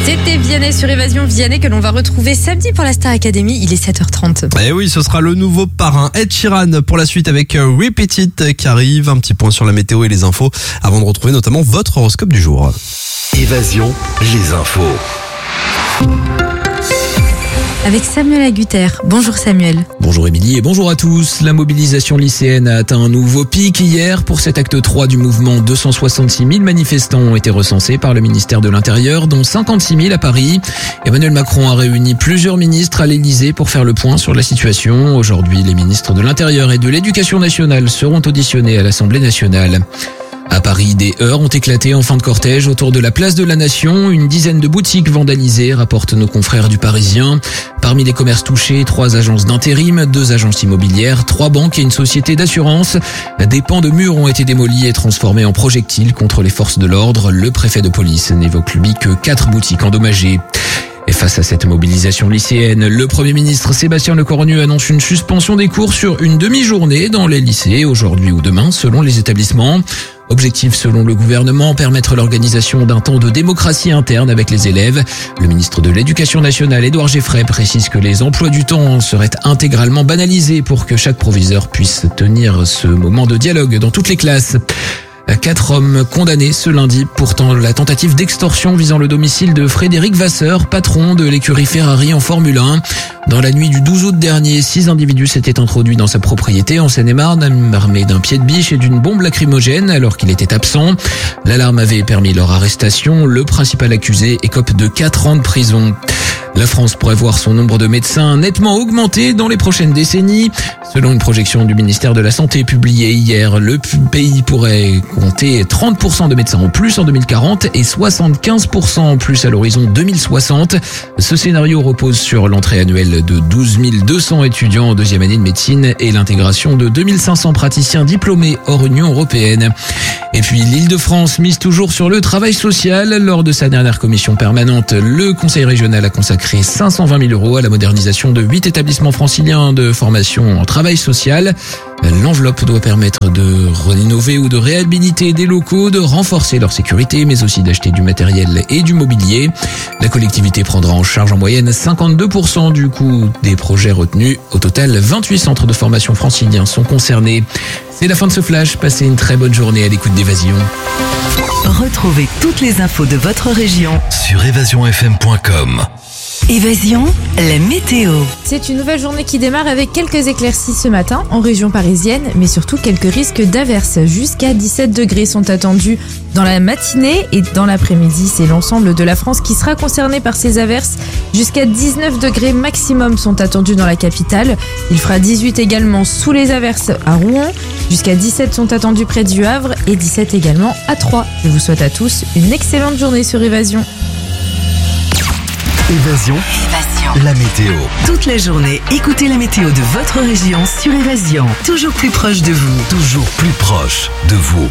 C'était Vianney sur Évasion. Vianney que l'on va retrouver samedi pour la Star Academy. Il est 7h30. Et oui, ce sera le nouveau parrain Ed Sheeran pour la suite avec Repeat It qui arrive. Un petit point sur la météo et les infos avant de retrouver notamment votre horoscope du jour. Évasion, les infos. Avec Samuel Agutter. Bonjour Samuel. Bonjour Émilie et bonjour à tous. La mobilisation lycéenne a atteint un nouveau pic hier. Pour cet acte 3 du mouvement, 266 000 manifestants ont été recensés par le ministère de l'Intérieur, dont 56 000 à Paris. Emmanuel Macron a réuni plusieurs ministres à l'Elysée pour faire le point sur la situation. Aujourd'hui, les ministres de l'Intérieur et de l'Éducation nationale seront auditionnés à l'Assemblée nationale. À Paris, des heurts ont éclaté en fin de cortège autour de la place de la Nation. Une dizaine de boutiques vandalisées, rapportent nos confrères du Parisien. Parmi les commerces touchés, 3 agences d'intérim, 2 agences immobilières, 3 banques et une société d'assurance. Des pans de murs ont été démolis et transformés en projectiles contre les forces de l'ordre. Le préfet de police n'évoque lui que 4 boutiques endommagées. Et face à cette mobilisation lycéenne, le Premier ministre Sébastien Lecornu annonce une suspension des cours sur une demi-journée dans les lycées, aujourd'hui ou demain, selon les établissements. Objectif, selon le gouvernement, permettre l'organisation d'un temps de démocratie interne avec les élèves. Le ministre de l'Éducation nationale, Édouard Geffray, précise que les emplois du temps seraient intégralement banalisés pour que chaque proviseur puisse tenir ce moment de dialogue dans toutes les classes. 4 hommes condamnés ce lundi pour la tentative d'extorsion visant le domicile de Frédéric Vasseur, patron de l'écurie Ferrari en Formule 1. Dans la nuit du 12 août dernier, 6 individus s'étaient introduits dans sa propriété en Seine-et-Marne, armés d'un pied de biche et d'une bombe lacrymogène alors qu'il était absent. L'alarme avait permis leur arrestation. Le principal accusé écope de 4 ans de prison. La France pourrait voir son nombre de médecins nettement augmenter dans les prochaines décennies. Selon une projection du ministère de la Santé publiée hier, le pays pourrait compter 30% de médecins en plus en 2040 et 75% en plus à l'horizon 2060. Ce scénario repose sur l'entrée annuelle de 12 200 étudiants en deuxième année de médecine et l'intégration de 2500 praticiens diplômés hors Union européenne. Et puis l'Île-de-France mise toujours sur le travail social. Lors de sa dernière commission permanente, le Conseil régional a consacré 520 000 € à la modernisation de 8 établissements franciliens de formation en travail social. L'enveloppe doit permettre de rénover ou de réhabiliter des locaux, de renforcer leur sécurité, mais aussi d'acheter du matériel et du mobilier. La collectivité prendra en charge en moyenne 52% du coût des projets retenus. Au total, 28 centres de formation franciliens sont concernés. C'est la fin de ce flash. Passez une très bonne journée à l'écoute d'Évasion. Retrouvez toutes les infos de votre région Sur évasionfm.com. Évasion, la météo. C'est une nouvelle journée qui démarre avec quelques éclaircies ce matin en région parisienne, mais surtout quelques risques d'averses. Jusqu'à 17 degrés sont attendus dans la matinée et dans l'après-midi. C'est l'ensemble de la France qui sera concerné par ces averses. Jusqu'à 19 degrés maximum sont attendus dans la capitale. Il fera 18 également sous les averses à Rouen. Jusqu'à 17 sont attendus près du Havre et 17 également à Troyes. Je vous souhaite à tous une excellente journée sur Évasion. Évasion, la météo. Toute la journée, écoutez la météo de votre région sur Évasion. Toujours plus proche de vous. Toujours plus proche de vous.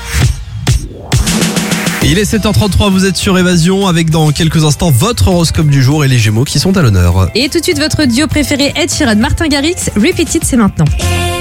Il est 7h33, vous êtes sur Évasion avec dans quelques instants votre horoscope du jour et les Gémeaux qui sont à l'honneur. Et tout de suite votre duo préféré Ed Sheeran, Martin Garrix. Repeat It, c'est maintenant.